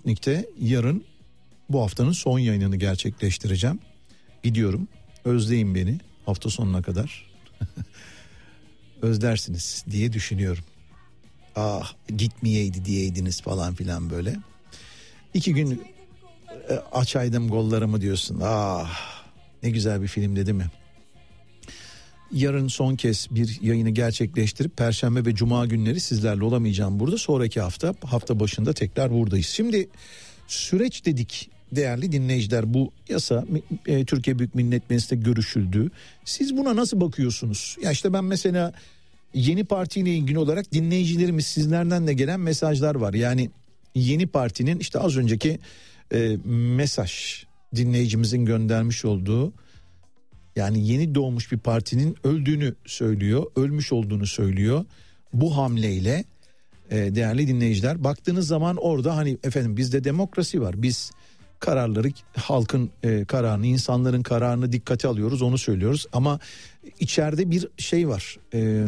Sputnik'te yarın bu haftanın son yayınını gerçekleştireceğim. Gidiyorum. Özleyin beni hafta sonuna kadar. Özlersiniz diye düşünüyorum. Ah gitmeyeydi diyeydiniz falan filan böyle. 2 gün açaydım gollarımı diyorsun. Ah ne güzel bir filmdi değil mi? Yarın son kez bir yayını gerçekleştirip Perşembe ve Cuma günleri sizlerle olamayacağım burada. Sonraki hafta başında tekrar buradayız. Şimdi süreç dedik değerli dinleyiciler. Bu yasa Türkiye Büyük Millet Meclisi'nde görüşüldü. Siz buna nasıl bakıyorsunuz? Ya işte ben mesela Yeni Parti ile ilgili olarak dinleyicilerimiz sizlerden de gelen mesajlar var. Yani Yeni Parti'nin işte az önceki mesaj dinleyicimizin göndermiş olduğu, yani yeni doğmuş bir partinin öldüğünü söylüyor, ölmüş olduğunu söylüyor. Bu hamleyle değerli dinleyiciler baktığınız zaman orada hani efendim bizde demokrasi var. Biz kararları, halkın kararını, insanların kararını dikkate alıyoruz, onu söylüyoruz. Ama içeride bir şey var.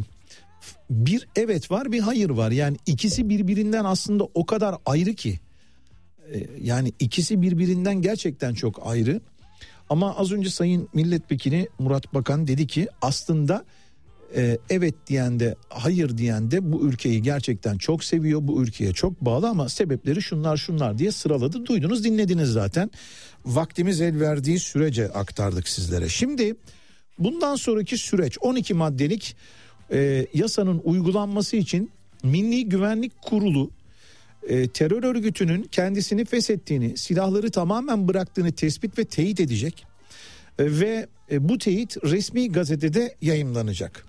Bir evet var, bir hayır var. Yani ikisi birbirinden aslında o kadar ayrı ki. Yani ikisi birbirinden gerçekten çok ayrı. Ama az önce Sayın Milletvekili Murat Bakan dedi ki aslında evet diyen de hayır diyen de bu ülkeyi gerçekten çok seviyor. Bu ülkeye çok bağlı ama sebepleri şunlar diye sıraladı. Duydunuz, dinlediniz zaten. Vaktimiz el verdiği sürece aktardık sizlere. Şimdi bundan sonraki süreç 12 maddelik yasanın uygulanması için Milli Güvenlik Kurulu terör örgütünün kendisini feshettiğini, silahları tamamen bıraktığını tespit ve teyit edecek. Ve bu teyit resmi gazetede yayımlanacak.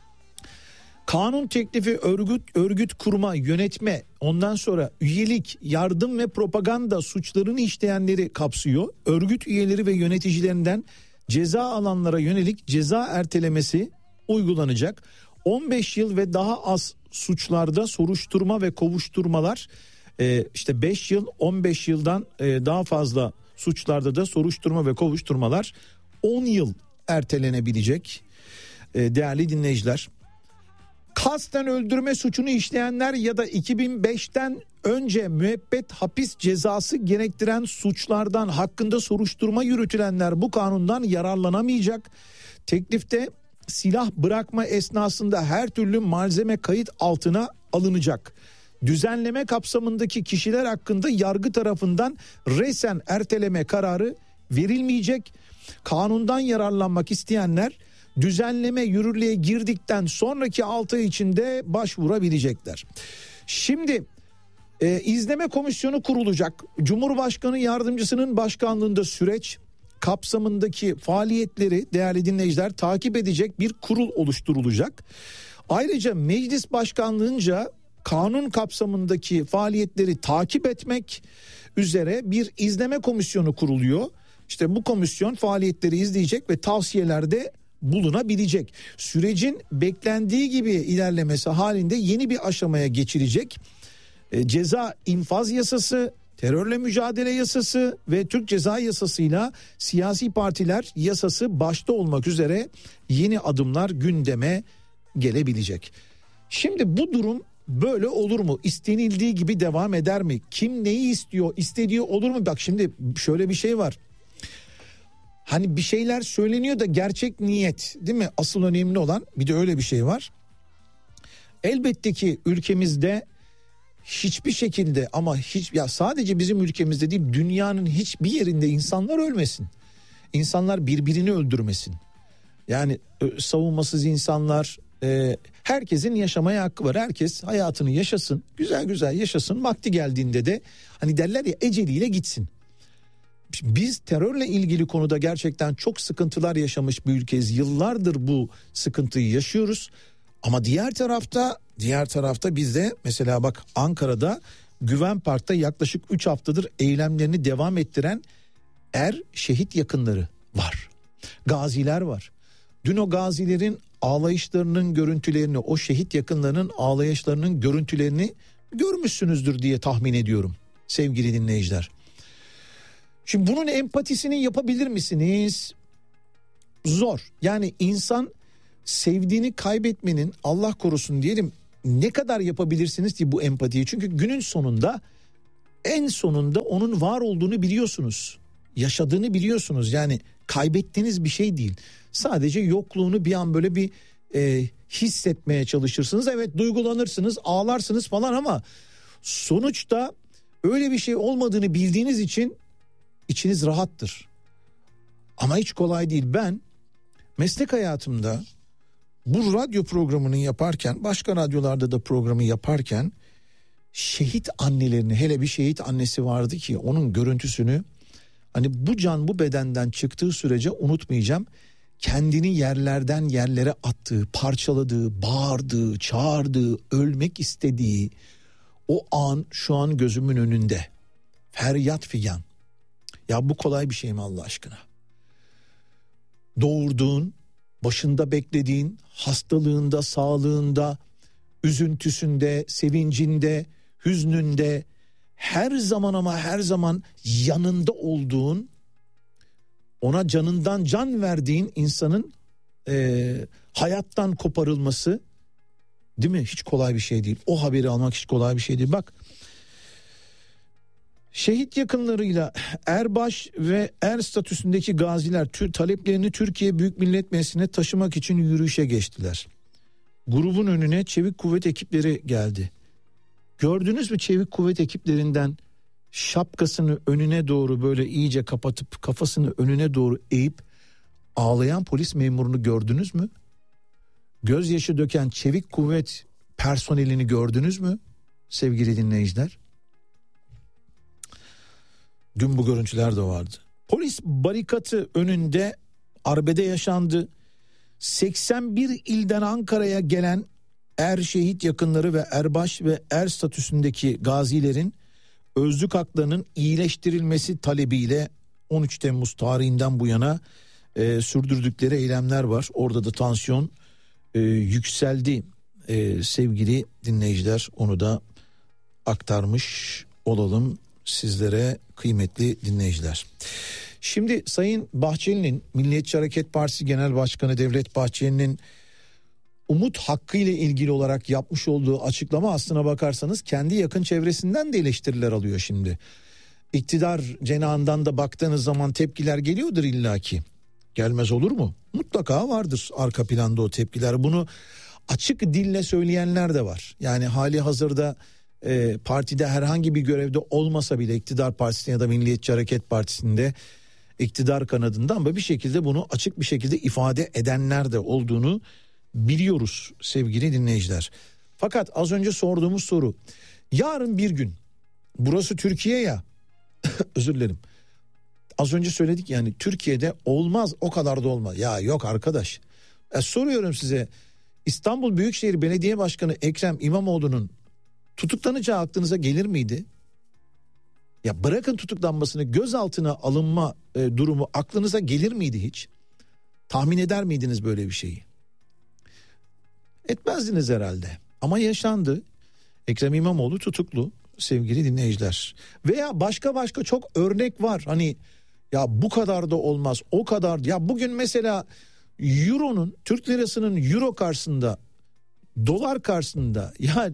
Kanun teklifi örgüt kurma, yönetme, ondan sonra üyelik, yardım ve propaganda suçlarını işleyenleri kapsıyor. Örgüt üyeleri ve yöneticilerinden ceza alanlara yönelik ceza ertelemesi uygulanacak. 15 yıl ve daha az suçlarda soruşturma ve kovuşturmalar, işte 5 yıl 15 yıldan daha fazla suçlarda da soruşturma ve kovuşturmalar 10 yıl ertelenebilecek. Değerli dinleyiciler, kasten öldürme suçunu işleyenler ya da 2005'ten önce müebbet hapis cezası gerektiren suçlardan hakkında soruşturma yürütülenler bu kanundan yararlanamayacak. Teklifte silah bırakma esnasında her türlü malzeme kayıt altına alınacak. Düzenleme kapsamındaki kişiler hakkında yargı tarafından resen erteleme kararı verilmeyecek. Kanundan yararlanmak isteyenler düzenleme yürürlüğe girdikten sonraki 6 ay içinde başvurabilecekler. Şimdi izleme komisyonu kurulacak. Cumhurbaşkanı yardımcısının başkanlığında süreç kapsamındaki faaliyetleri değerli dinleyiciler takip edecek bir kurul oluşturulacak. Ayrıca meclis başkanlığınca kanun kapsamındaki faaliyetleri takip etmek üzere bir izleme komisyonu kuruluyor. İşte bu komisyon faaliyetleri izleyecek ve tavsiyelerde bulunabilecek. Sürecin beklendiği gibi ilerlemesi halinde yeni bir aşamaya geçilecek. Ceza infaz yasası, terörle mücadele yasası ve Türk Ceza Yasası'yla siyasi partiler yasası başta olmak üzere yeni adımlar gündeme gelebilecek. Şimdi bu durum böyle olur mu? İstenildiği gibi devam eder mi? Kim neyi istiyor? İstediği olur mu? Bak şimdi şöyle bir şey var. Hani bir şeyler söyleniyor da gerçek niyet, değil mi? Asıl önemli olan bir de öyle bir şey var. Elbette ki ülkemizde hiçbir şekilde ama sadece bizim ülkemizde değil, dünyanın hiçbir yerinde insanlar ölmesin. İnsanlar birbirini öldürmesin. Yani savunmasız insanlar, herkesin yaşamaya hakkı var. Herkes hayatını yaşasın, güzel güzel yaşasın. Vakti geldiğinde de hani derler ya, eceliyle gitsin. Biz terörle ilgili konuda gerçekten çok sıkıntılar yaşamış bir ülkeyiz. Yıllardır bu sıkıntıyı yaşıyoruz. Ama diğer tarafta bizde mesela bak Ankara'da Güven Park'ta yaklaşık 3 haftadır eylemlerini devam ettiren şehit yakınları var. Gaziler var. Dün o gazilerin ağlayışlarının görüntülerini, o şehit yakınlarının ağlayışlarının görüntülerini görmüşsünüzdür diye tahmin ediyorum sevgili dinleyiciler. Şimdi bunun empatisini yapabilir misiniz? Zor. Yani insan sevdiğini kaybetmenin, Allah korusun diyelim, ne kadar yapabilirsiniz ki bu empatiyi? Çünkü günün sonunda en sonunda onun var olduğunu biliyorsunuz. Yaşadığını biliyorsunuz. Yani kaybettiğiniz bir şey değil. Sadece yokluğunu bir an böyle bir hissetmeye çalışırsınız. Evet, duygulanırsınız, ağlarsınız falan ama sonuçta öyle bir şey olmadığını bildiğiniz için içiniz rahattır. Ama hiç kolay değil. Ben meslek hayatımda bu radyo programını yaparken, başka radyolarda da programı yaparken şehit annelerini, hele bir şehit annesi vardı ki onun görüntüsünü hani bu can bu bedenden çıktığı sürece unutmayacağım. Kendini yerlerden yerlere attığı, parçaladığı, bağırdığı, çağırdığı, ölmek istediği o an şu an gözümün önünde. Feryat figan. Ya bu kolay bir şey mi Allah aşkına? Doğurduğun, başında beklediğin, hastalığında, sağlığında, üzüntüsünde, sevincinde, hüznünde, her zaman ama her zaman yanında olduğun, ona canından can verdiğin insanın hayattan koparılması, değil mi? Hiç kolay bir şey değil. O haberi almak hiç kolay bir şey değil. Bak, şehit yakınlarıyla erbaş ve er statüsündeki gaziler taleplerini Türkiye Büyük Millet Meclisi'ne taşımak için yürüyüşe geçtiler. Grubun önüne çevik kuvvet ekipleri geldi. Gördünüz mü çevik kuvvet ekiplerinden şapkasını önüne doğru böyle iyice kapatıp kafasını önüne doğru eğip ağlayan polis memurunu gördünüz mü? Gözyaşı döken çevik kuvvet personelini gördünüz mü sevgili dinleyiciler? Dün bu görüntüler de vardı. Polis barikatı önünde arbede yaşandı. 81 ilden Ankara'ya gelen er şehit yakınları ve erbaş ve er statüsündeki gazilerin özlük haklarının iyileştirilmesi talebiyle 13 Temmuz tarihinden bu yana sürdürdükleri eylemler var. Orada da tansiyon yükseldi sevgili dinleyiciler, onu da aktarmış olalım sizlere kıymetli dinleyiciler. Şimdi Sayın Bahçeli'nin, Milliyetçi Hareket Partisi Genel Başkanı Devlet Bahçeli'nin umut hakkı ile ilgili olarak yapmış olduğu açıklama aslına bakarsanız kendi yakın çevresinden de eleştiriler alıyor şimdi. İktidar cenahından da baktığınız zaman tepkiler geliyordur illaki. Gelmez olur mu? Mutlaka vardır arka planda o tepkiler. Bunu açık dille söyleyenler de var. Yani hali hazırda partide herhangi bir görevde olmasa bile iktidar partisinde ya da Milliyetçi Hareket Partisi'nde iktidar kanadında ama bir şekilde bunu açık bir şekilde ifade edenler de olduğunu biliyoruz sevgili dinleyiciler. Fakat az önce sorduğumuz soru, yarın bir gün burası Türkiye ya özür dilerim, az önce söyledik yani Türkiye'de olmaz, o kadar da olmaz. Ya yok arkadaş, soruyorum size, İstanbul Büyükşehir Belediye Başkanı Ekrem İmamoğlu'nun tutuklanacağı aklınıza gelir miydi? Ya bırakın tutuklanmasını, gözaltına alınma durumu aklınıza gelir miydi hiç? Tahmin eder miydiniz böyle bir şeyi? Etmezdiniz herhalde. Ama yaşandı. Ekrem İmamoğlu tutuklu sevgili dinleyiciler. Veya başka çok örnek var. Hani ya bu kadar da olmaz, o kadar. Ya bugün mesela Euro'nun, Türk lirasının Euro karşısında, dolar karşısında, ya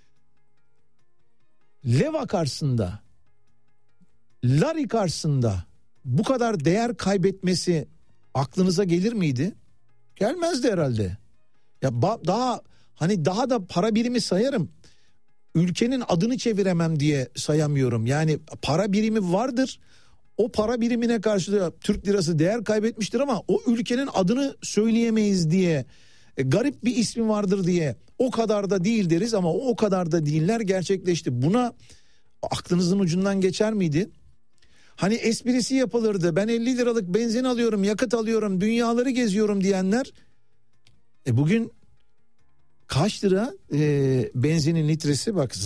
leva karşısında, lari karşısında bu kadar değer kaybetmesi aklınıza gelir miydi? Gelmezdi herhalde. Ya daha da para birimi sayarım. Ülkenin adını çeviremem diye sayamıyorum. Yani para birimi vardır. O para birimine karşı da Türk lirası değer kaybetmiştir ama o ülkenin adını söyleyemeyiz diye, garip bir ismi vardır diye o kadar da değil deriz ama o kadar da değiller, gerçekleşti. Buna aklınızın ucundan geçer miydi? Hani esprisi yapılırdı, ben 50 liralık benzin alıyorum, yakıt alıyorum, dünyaları geziyorum diyenler bugün kaç lira benzinin litresi, bak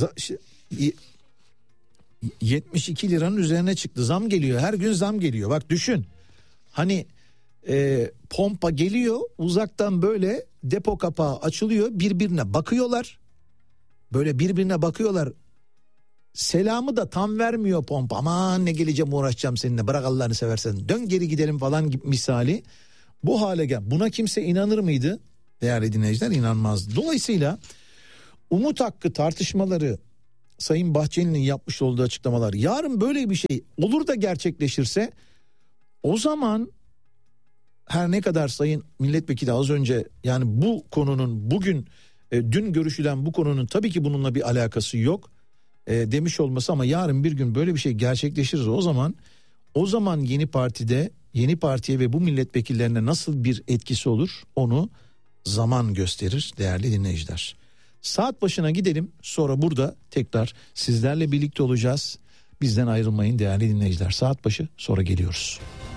72 liranın üzerine çıktı, zam geliyor, her gün zam geliyor. Bak düşün, hani pompa geliyor uzaktan, böyle depo kapağı açılıyor, birbirine bakıyorlar, böyle birbirine bakıyorlar, selamı da tam vermiyor pompa, aman ne geleceğim uğraşacağım seninle, bırak Allah'ını seversen, dön geri gidelim falan gibi misali. Bu hale gel. Buna kimse inanır mıydı? Değerli dinleyiciler, inanmazdı. Dolayısıyla umut hakkı tartışmaları Sayın Bahçeli'nin yapmış olduğu açıklamalar, yarın böyle bir şey olur da gerçekleşirse, o zaman her ne kadar Sayın Milletvekili az önce, yani bu konunun bugün dün görüşülen bu konunun tabii ki bununla bir alakası yok demiş olması, ama yarın bir gün böyle bir şey gerçekleşirse o zaman yeni partiye ve bu milletvekillerine nasıl bir etkisi olur, onu zaman gösterir değerli dinleyiciler. Saat başına gidelim, sonra burada tekrar sizlerle birlikte olacağız. Bizden ayrılmayın değerli dinleyiciler. Saat başı, sonra geliyoruz.